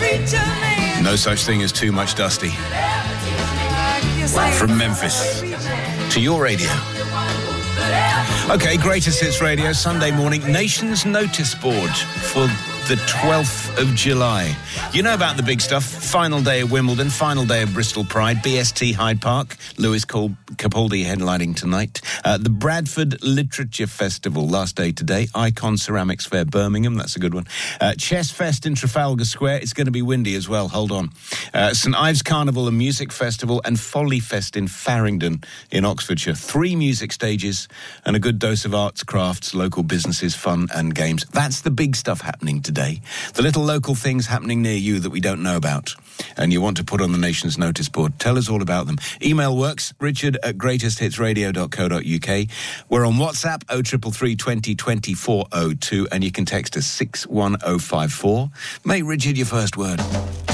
No such thing as too much Dusty. From Memphis to your radio. Okay, Greatest Hits Radio, Sunday morning. Nation's Notice Board for the 12th of July. You know about the big stuff. Final day of Wimbledon, final day of Bristol Pride, BST Hyde Park, Lewis Capaldi headlining tonight. The Bradford Literature Festival, last day today. Icon Ceramics Fair, Birmingham, that's a good one. Chess Fest in Trafalgar Square, it's going to be windy as well, hold on. St Ives Carnival and Music Festival and Folly Fest in Farringdon in Oxfordshire. 3 music stages and a good dose of arts, crafts, local businesses, fun and games. That's the big stuff happening today. The little local things happening near you that we don't know about and you want to put on the Nation's Notice Board, tell us all about them. Email works, richard@greatesthitsradio.co.uk. We're on WhatsApp, 0333 20 20 402, and you can text us 61054. Make Richard your first word.